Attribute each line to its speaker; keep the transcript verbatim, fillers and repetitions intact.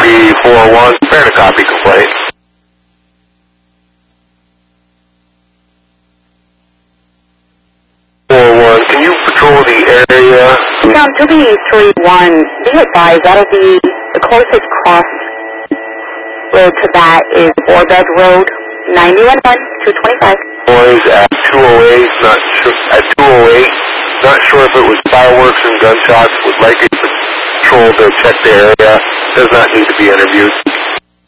Speaker 1: three four one, prepare to copy complaint. four one, can you patrol the area?
Speaker 2: Down to the three one, be advised that'll be the closest cross road to that is Orbed Road, ninety-one one, two twenty-five.
Speaker 1: Boys at two oh eight, not sure, at two oh eight, not sure if it was fireworks and gunshots, would like you to patrol to check the area, does not need to be interviewed.